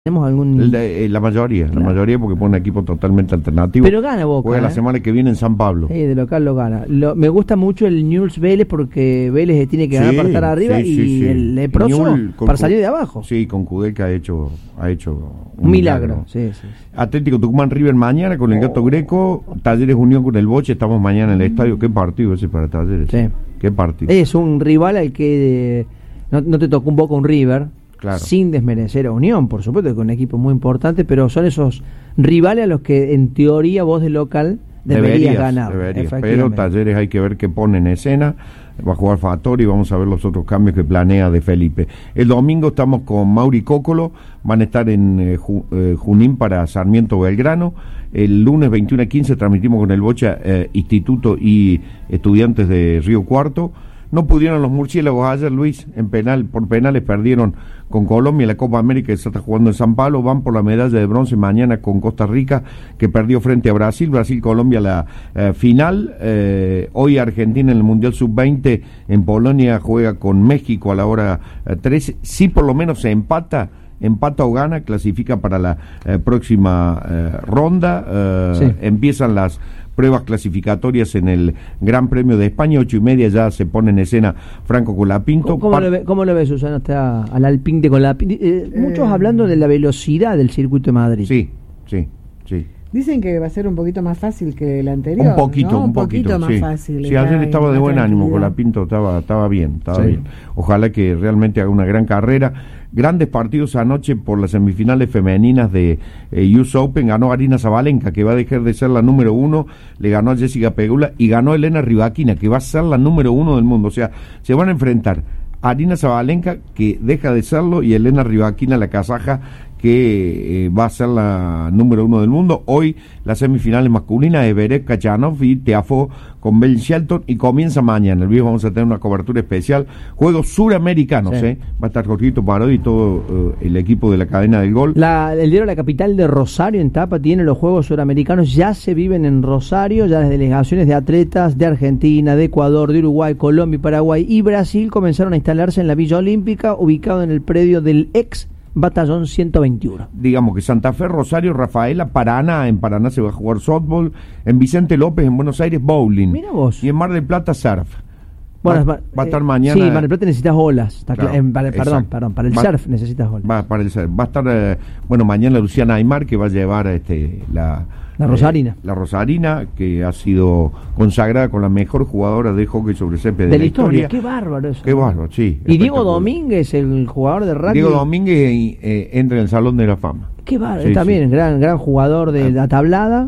¿Tenemos algún...? La mayoría porque pone un equipo totalmente alternativo. Pero gana Boca. Juega la semana que viene en San Pablo. Sí, de local lo gana. Me gusta mucho el Newell's Vélez porque Vélez tiene que ganar para estar arriba y el Leproso para salir de abajo. Sí, con Kudelka ha hecho un milagro. Sí. Atlético Tucumán River mañana con el Gato Greco, Talleres Unión con el Boche, estamos mañana en el estadio. ¿Qué partido ese para Talleres? Sí. ¿Qué partido? Es un rival al que no te tocó un Boca un River. Claro. Sin desmerecer a Unión, por supuesto, que es un equipo muy importante, pero son esos rivales a los que en teoría vos de local deberías ganar. Pero Talleres hay que ver qué pone en escena. Va a jugar Fattori y vamos a ver los otros cambios que planea de Felipe. El domingo estamos con Mauri Cócolo, van a estar en Junín para Sarmiento Belgrano. El lunes 21:15 transmitimos con el Bocha Instituto y Estudiantes de Río Cuarto. No pudieron los murciélagos ayer, Luis, por penales perdieron con Colombia en la Copa América que se está jugando en San Pablo. Van por la medalla de bronce mañana con Costa Rica, que perdió frente a Brasil. Brasil-Colombia la final. Hoy Argentina en el Mundial Sub-20 en Polonia juega con México a la hora 13. Si por lo menos se empata o gana, clasifica para la próxima ronda. Sí. Empiezan las pruebas clasificatorias en el Gran Premio de España, 8:30 ya se pone en escena Franco Colapinto. ¿Cómo lo ve Susana? Está al Alpine de Colapinto. Muchos hablando de la velocidad del circuito de Madrid. Sí. Dicen que va a ser un poquito más fácil que el anterior. Un poquito más sí. fácil. Sí, ayer estaba de buen ánimo, Colapinto estaba bien. Ojalá que realmente haga una gran carrera. Grandes partidos anoche por las semifinales femeninas de US Open. Ganó Arina Zabalenka, que va a dejar de ser la número 1, le ganó a Jessica Pegula y ganó Elena Rybakina, que va a ser la número 1 del mundo. O sea, se van a enfrentar Arina Zabalenka, que deja de serlo, y Elena Rybakina, la kazaja, que va a ser la número 1 del mundo. Hoy las semifinales masculinas, Everett Kachanov y Tiafoe con Ben Shelton, y comienza mañana. El viernes vamos a tener una cobertura especial, juegos suramericanos, sí. Va a estar Jorgito Parodi y todo el equipo de la cadena del gol. El diario La Capital de Rosario, en tapa, tiene los juegos suramericanos, ya se viven en Rosario, ya las delegaciones de atletas de Argentina, de Ecuador, de Uruguay, Colombia, Paraguay y Brasil comenzaron a instalarse en la Villa Olímpica, ubicado en el predio del ex Batallón 121. Digamos que Santa Fe, Rosario, Rafaela, Paraná. En Paraná se va a jugar softball. En Vicente López, en Buenos Aires, bowling. Mira vos. Y en Mar del Plata, surf. Bueno, va a estar mañana. Sí, Mar del Plata necesitas olas. Claro, Perdón, para el surf necesitas olas. Para el surf. Va a estar, mañana Luciana Aymar, que va a llevar la Rosarina. La Rosarina, que ha sido consagrada con la mejor jugadora de hockey sobre césped de la historia. Qué bárbaro eso. Qué bárbaro, sí. Y Diego Domínguez, el jugador de rugby. Diego Domínguez entra en el Salón de la Fama. Qué bárbaro, también gran jugador de la tablada.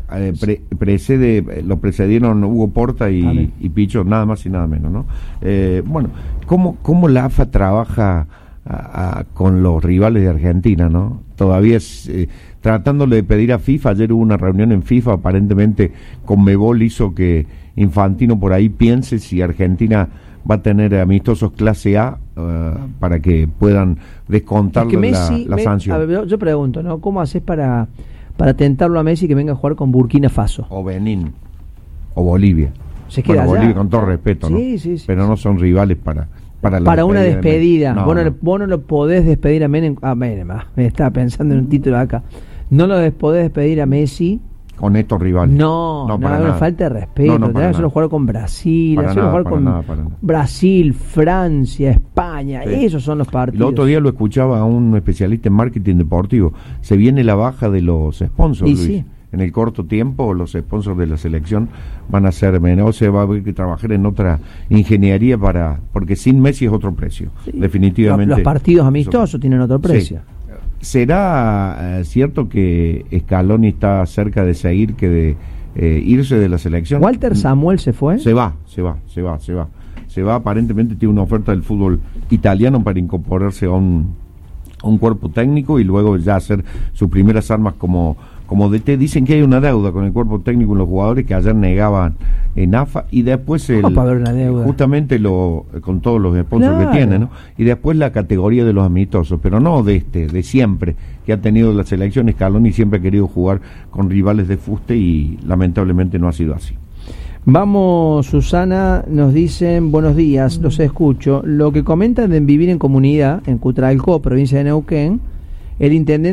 Lo precedieron Hugo Porta y Picho, nada más y nada menos, ¿no? ¿Cómo la AFA trabaja con los rivales de Argentina, ¿no? Todavía tratándole de pedir a FIFA. Ayer hubo una reunión en FIFA, aparentemente Conmebol hizo que Infantino por ahí piense si Argentina va a tener amistosos clase A para que puedan descontarle la sanción. A ver, yo pregunto, ¿no? ¿Cómo haces para tentarlo a Messi que venga a jugar con Burkina Faso? O Benín, o Bolivia. Se queda allá. Bolivia, con todo respeto, ¿no? Sí. Pero no son rivales para una despedida. De Vos no lo podés despedir a Menem. Me estaba pensando en un título acá. No lo podés despedir a Messi con estos rivales. No, una falta de respeto. Tenés que hacerlo jugar con Brasil, hacerlo jugar con Brasil, Francia, España. Sí. Esos son los partidos. El otro día lo escuchaba a un especialista en marketing deportivo. Se viene la baja de los sponsors, Luis. Sí. En el corto tiempo los sponsors de la selección van a ser menos, se va a haber que trabajar en otra ingeniería porque sin Messi es otro precio, sí. Definitivamente. Los partidos amistosos tienen otro precio. Sí. ¿Será cierto que Scaloni está cerca de seguir que de irse de la selección? ¿Walter Samuel se fue? Se va, aparentemente tiene una oferta del fútbol italiano para incorporarse a un cuerpo técnico y luego ya hacer sus primeras armas como DT. Dicen que hay una deuda con el cuerpo técnico y los jugadores que ayer negaban en AFA, y después para haber una deuda? Justamente con todos los sponsors que tiene, ¿no? Y después la categoría de los amistosos, pero no de siempre que ha tenido la selección. Scaloni siempre ha querido jugar con rivales de fuste y lamentablemente no ha sido así. Vamos, Susana, nos dicen, buenos días, los escucho. Lo que comentan de vivir en comunidad en Cutralcó, provincia de Neuquén, El intendente